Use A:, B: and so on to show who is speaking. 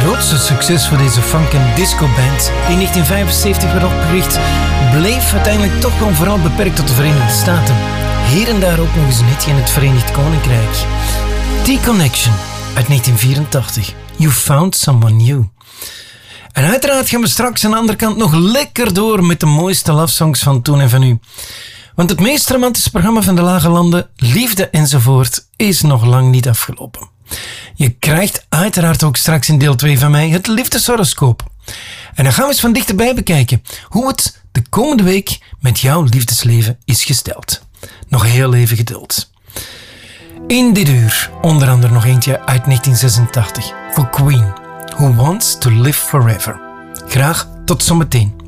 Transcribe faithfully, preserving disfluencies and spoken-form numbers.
A: grootste succes voor deze funk- en disco-band, die in negentien vijfenzeventig werd opgericht, bleef uiteindelijk toch gewoon vooral beperkt tot de Verenigde Staten. Hier en daar ook nog eens een hitje in het Verenigd Koninkrijk. T-Connection uit negentien vierentachtig. You Found Someone New. En uiteraard gaan we straks aan de andere kant nog lekker door met de mooiste love songs van toen en van nu. Want het meest romantische programma van de Lage Landen, Liefde enzovoort, is nog lang niet afgelopen. Je krijgt uiteraard ook straks in deel twee van mij het liefdeshoroscoop. En dan gaan we eens van dichterbij bekijken hoe het de komende week met jouw liefdesleven is gesteld. Nog heel even geduld. In dit uur onder andere nog eentje uit negentien zesentachtig voor Queen, Who Wants to Live Forever. Graag tot zometeen.